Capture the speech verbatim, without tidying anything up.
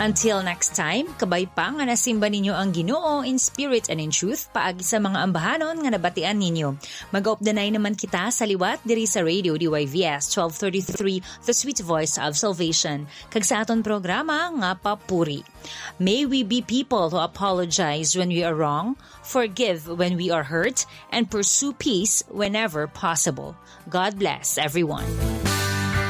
Until next time, kabay pa nga nasimba ninyo ang Ginoo in spirit and in truth paagi sa mga ambahanon nga nabatian ninyo. Mag-updanay naman kita sa liwat diri sa Radio D Y V S twelve thirty-three, The Sweet Voice of Salvation. Kag sa aton programa nga Papuri. May we be people who apologize when we are wrong, forgive when we are hurt, and pursue peace whenever possible. God bless everyone.